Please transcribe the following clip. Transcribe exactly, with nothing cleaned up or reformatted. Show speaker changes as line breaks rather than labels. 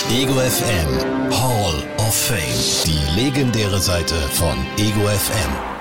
Ego F M Hall of Fame. Die legendäre Seite von Ego F M.